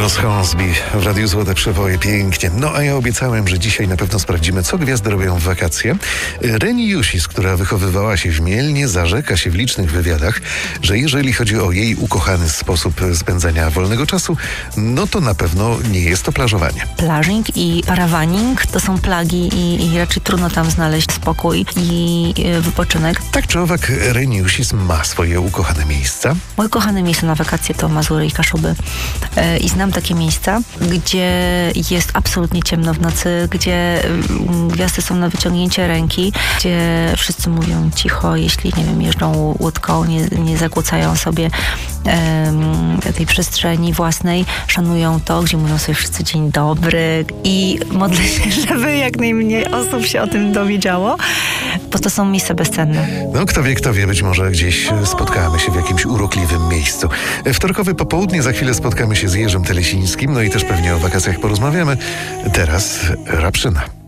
Carlos Hornsby w Radiu Złote Przeboje. Pięknie. No a ja obiecałem, że dzisiaj na pewno sprawdzimy, co gwiazdy robią w wakacje. Reni Jusis, która wychowywała się w Mielnie, zarzeka się w licznych wywiadach, że jeżeli chodzi o jej ukochany sposób spędzania wolnego czasu, no to na pewno nie jest to plażowanie. Plażing i parawaning to są plagi i raczej trudno tam znaleźć spokój i wypoczynek. Tak czy owak, Reni Jusis ma swoje ukochane miejsca. Moje kochane miejsce na wakacje to Mazury i Kaszuby. I znam takie miejsca, gdzie jest absolutnie ciemno w nocy, gdzie gwiazdy są na wyciągnięcie ręki, gdzie wszyscy mówią cicho, jeśli, nie wiem, jeżdżą łódką, nie zakłócają sobie tej przestrzeni własnej, szanują to, gdzie mówią sobie wszyscy dzień dobry i modlę się, żeby jak najmniej osób się o tym dowiedziało, bo to są miejsca bezcenne. No kto wie, być może gdzieś spotkamy się w jakimś urokliwym miejscu. Wtorkowe popołudnie, za chwilę spotkamy się z Jerzym Telesińskim, no i też pewnie o wakacjach porozmawiamy. Teraz Rapszyna.